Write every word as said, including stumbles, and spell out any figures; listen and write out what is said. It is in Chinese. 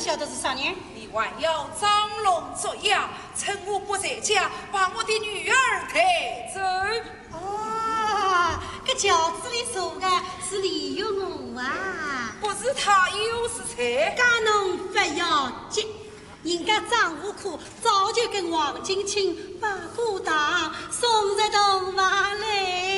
晓得是啥人？ 你还要张龙作妖，趁我不在家，把我的女儿抬走。 哦，这轿子里坐的是李玉我啊！ 不是他又是谁？ 家侬不要急，人家张户库早就跟王金清把过堂送入洞房来。